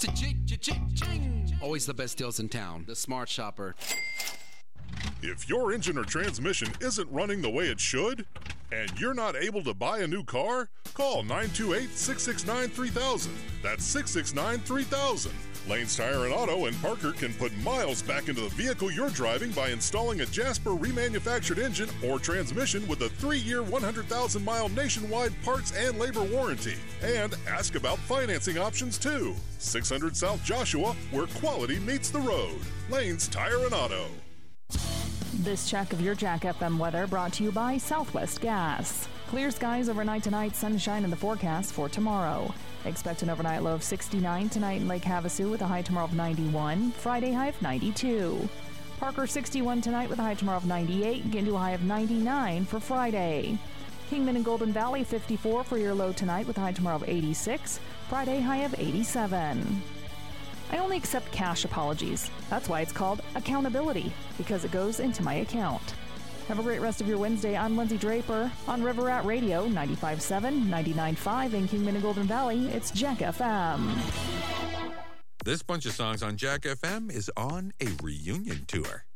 Cha-ching! Always the best deals in town. The Smart Shopper. If your engine or transmission isn't running the way it should, and you're not able to buy a new car, call 928-669-3000. That's 669-3000. Lane's Tire and Auto and Parker can put miles back into the vehicle you're driving by installing a Jasper remanufactured engine or transmission with a 3-year, 100,000-mile nationwide parts and labor warranty. And ask about financing options, too. 600 South Joshua, where quality meets the road. Lane's Tire and Auto. This check of your Jack FM weather brought to you by Southwest Gas. Clear skies overnight tonight, sunshine in the forecast for tomorrow. Expect an overnight low of 69 tonight in Lake Havasu with a high tomorrow of 91. Friday high of 92. Parker 61 tonight with a high tomorrow of 98. Get to a high of 99 for Friday. Kingman and Golden Valley 54 for your low tonight with a high tomorrow of 86. Friday high of 87. I only accept cash apologies. That's why it's called accountability, because it goes into my account. Have a great rest of your Wednesday. I'm Lindsay Draper on River Rat Radio, 95.7, 99.5 in Kingman and Golden Valley. It's Jack FM. This bunch of songs on Jack FM is on a reunion tour.